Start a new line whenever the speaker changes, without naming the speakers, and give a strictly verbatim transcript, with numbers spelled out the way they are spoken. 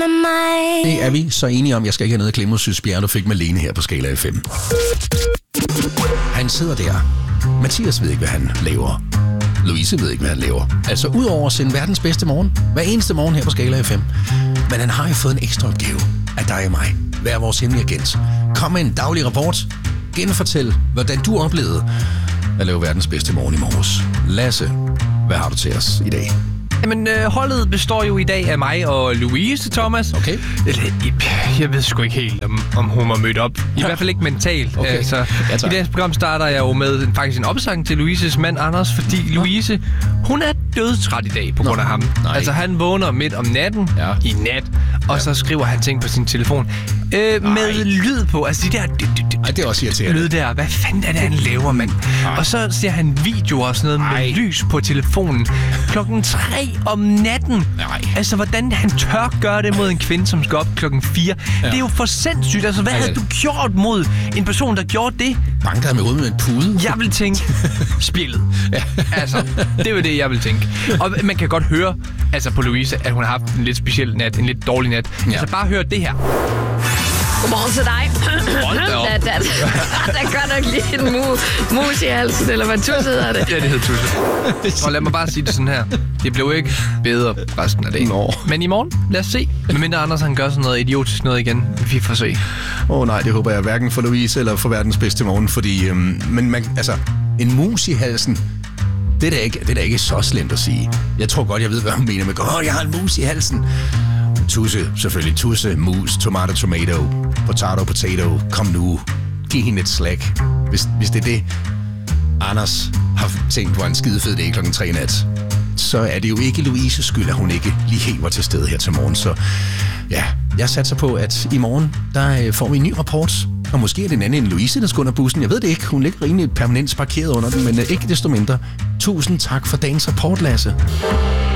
med mig.
Det er vi så enige om. Jeg skal ikke have noget af Clemens Bjerre, du fik med Lene her på Skala F M. Han sidder der. Mathias ved ikke, hvad han laver. Louise ved ikke, hvad han laver. Altså udover at sende verdens bedste morgen. Hver eneste morgen her på Skala F M. Men han har jo fået en ekstra opgave af dig og mig. Vær vores hemmelige agent. Kom med en daglig rapport. Genfortæl, hvordan du oplevede at lave verdens bedste morgen i morges. Lasse, hvad har du til os i dag?
Jamen, øh, holdet består jo i dag af mig og Louise, Thomas.
Okay.
Eller, jeg ved sgu ikke helt, om, om hun var mødt op. I ja. hvert fald ikke mentalt.
Okay.
Altså,
ja,
i dagens program starter jeg jo med en, faktisk en opsang til Louises mand, Anders, fordi Louise, hun er dødtræt i dag på grund af ham.
Nej.
Altså, han vågner midt om natten ja. i nat, og ja. så skriver han ting på sin telefon. Øh, med lyd på. Altså, de der...
Ej, det er også irriterende.
Lyd der. Hvad fanden er det, han laver, mand? Og så ser han videoer og sådan noget Ej. med lys på telefonen. Klokken tre om natten.
Nej.
Altså, hvordan han tør gøre det mod en kvinde, som skal op klokken fire. Ja. Det er jo for sindssygt. Altså, hvad Ej, havde du gjort mod en person, der gjorde det?
Banker ham i hovedet med en pude.
Jeg vil tænke, spillet. Ja. Altså, det er jo det, jeg vil tænke. Og man kan godt høre altså på Louise, at hun har haft en lidt speciel nat, en lidt dårlig nat. Ja. Altså, bare hør det her.
Godmorgen til dig. der, der, der er godt nok lige en mu, mus i halsen, eller hvad tusse hedder det?
Ja, det hedder tusse. Og lad mig bare sige det sådan her. Det blev ikke bedre resten af dagen.
Nå.
Men i morgen, lad os se. Medmindre Anders han gør sådan noget idiotisk noget igen. Vi får se.
Åh oh, nej, det håber jeg hverken for Louise eller for verdens bedste morgen, fordi... Øhm, men man, altså, en mus i halsen, det er, da ikke, det er da ikke så slemt at sige. Jeg tror godt, jeg ved, hvad hun mener med, åh, oh, jeg har en mus i halsen. Tusse, selvfølgelig. Tusse, mus, tomato, tomato, potato, potato. Kom nu. Giv hende et slag. Hvis, hvis det er det, Anders har tænkt var en skidefed dag klokken tre nat, så er det jo ikke Louises skyld, at hun ikke lige helt var til stede her til morgen. Så ja, jeg satser på, at i morgen, der får vi en ny rapport. Og måske er det en anden end Louise, der skal under bussen. Jeg ved det ikke. Hun ligger rimelig permanent parkeret under den, men ikke desto mindre. Tusind tak for dagens rapport, Lasse.